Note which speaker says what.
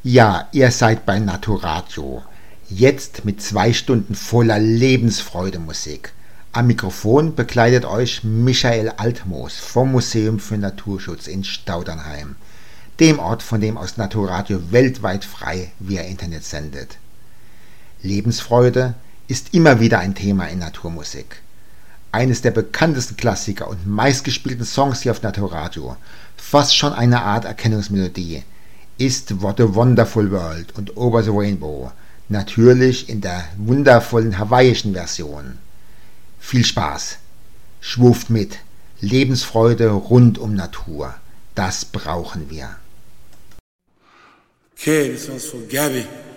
Speaker 1: Ja, ihr seid bei Naturadio. Jetzt mit 2 Stunden voller Lebensfreude-Musik. Am Mikrofon begleitet euch Michael Altmoos vom Museum für Naturschutz in Staudernheim, dem Ort, von dem aus Naturadio weltweit frei via Internet sendet. Lebensfreude ist immer wieder ein Thema in Naturmusik. Eines der bekanntesten Klassiker und meistgespielten Songs hier auf Naturadio, fast schon eine Art Erkennungsmelodie, ist What a Wonderful World und Over the Rainbow, natürlich in der wundervollen hawaiischen Version. Viel Spaß, schwuft mit, Lebensfreude rund um Natur, das brauchen wir.
Speaker 2: Okay, this one's for Gabby.